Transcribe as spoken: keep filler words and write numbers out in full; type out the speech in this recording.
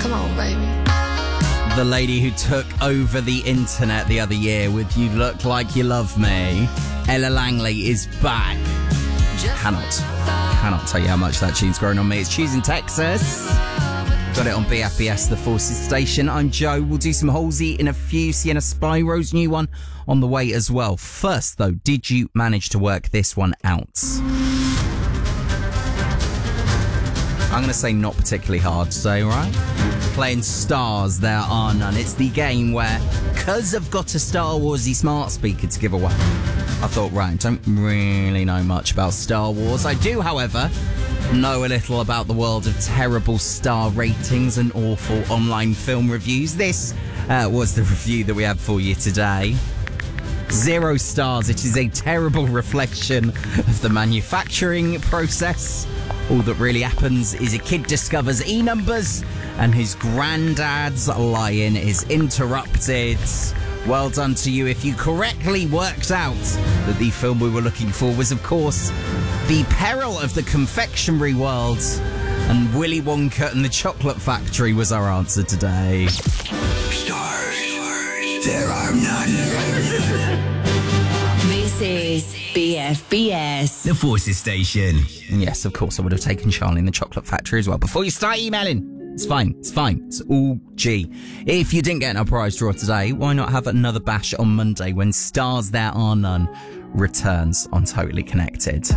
Come on, baby. The lady who took over the internet the other year with You Look Like You Love Me, Ella Langley, is back. Cannot, cannot tell you how much that tune's grown on me. It's Choosing Texas. Got it on B F B S, the Forces station. I'm Joe. We'll do some Halsey in a few. Sienna Spyro's new one on the way as well. First, though, did you manage to work this one out? I'm going to say not particularly hard today, right? Playing Stars, There Are None. It's the game where, because I've got a Star Warsy smart speaker to give away, I thought, right, I don't really know much about Star Wars. I do, however, know a little about the world of terrible star ratings and awful online film reviews. This uh, was the review that we had for you today. Zero stars. It is a terrible reflection of the manufacturing process. All that really happens is a kid discovers E-numbers and his granddad's lie-in is interrupted. Well done to you if you correctly worked out that the film we were looking for was, of course, The Peril of the Confectionery World, and Willy Wonka and the Chocolate Factory was our answer today. Stars, there are none. This is B F B S, The Forces Station. And yes, of course, I would have taken Charlie in the Chocolate Factory as well. Before you start emailing, it's fine, it's fine, it's all G. If you didn't get a prize draw today, why not have another bash on Monday when Stars There Are None returns on Totally Connected?